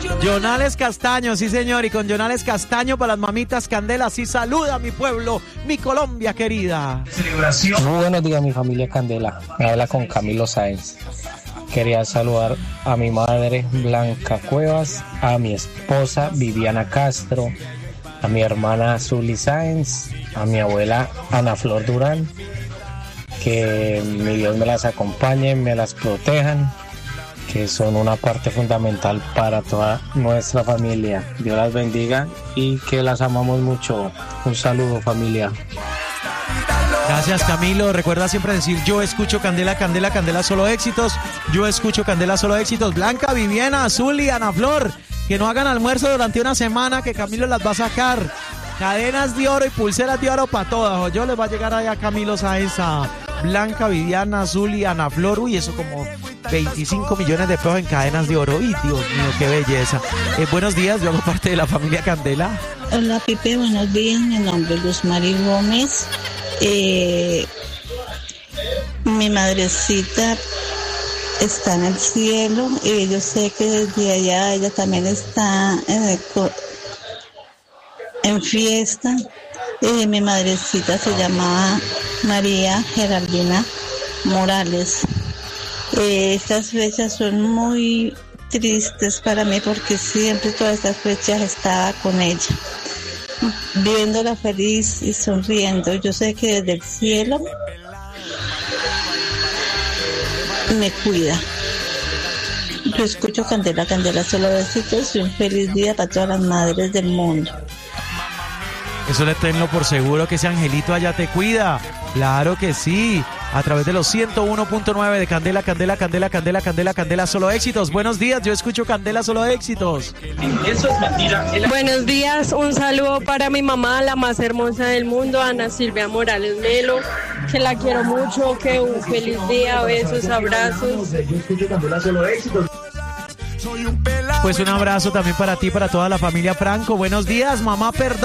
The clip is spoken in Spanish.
Jonales Castaño, sí señor, y con Jonales Castaño para las mamitas Candela, sí saluda a mi pueblo, mi Colombia querida. Muy buenos días, mi familia Candela. Me habla con Camilo Sáenz. Quería saludar a mi madre Blanca Cuevas, a mi esposa Viviana Castro, a mi hermana Zuli Sáenz, a mi abuela Ana Flor Durán. Que mi Dios me las acompañe, me las protejan, que son una parte fundamental para toda nuestra familia. Dios las bendiga y que las amamos mucho. Un saludo, familia. Gracias, Camilo. Recuerda siempre decir: yo escucho Candela, Candela, Candela, solo éxitos. Yo escucho Candela, solo éxitos. Blanca, Viviana, Azul y Ana Flor, que no hagan almuerzo durante una semana, que Camilo las va a sacar. Cadenas de oro y pulseras de oro para todas. Yo les va a llegar allá a Camilo Sáenz, a Blanca, Viviana, Azul y Ana Flor. Uy, eso como 25 millones de pesos en cadenas de oro. Uy, Dios mío, qué belleza. Buenos días, yo hago parte de la familia Candela. Hola, Pipe, buenos días. Mi nombre es Luz Mari Gómez. Mi madrecita está en el cielo y yo sé que desde allá ella también está en fiesta. Mi madrecita se llamaba María Geraldina Morales. Estas fechas son muy tristes para mí porque siempre todas estas fechas estaba con ella, viéndola feliz y sonriendo. Yo sé que desde el cielo me cuida. Yo escucho Candela, Candela, solo besitos y un feliz día para todas las madres del mundo. Eso le tenlo por seguro, que ese angelito allá te cuida. Claro que sí. A través de los 101.9 de Candela, Candela, Candela, Candela, Candela, Candela, solo éxitos. Buenos días, yo escucho Candela, solo éxitos. Eso es mentira. Buenos días, un saludo para mi mamá, la más hermosa del mundo, Ana Silvia Morales Melo, que la quiero mucho, que un feliz día, besos, abrazos. Yo escucho Candela, solo éxitos. Pues un abrazo también para ti, para toda la familia Franco. Buenos días, mamá, perdón.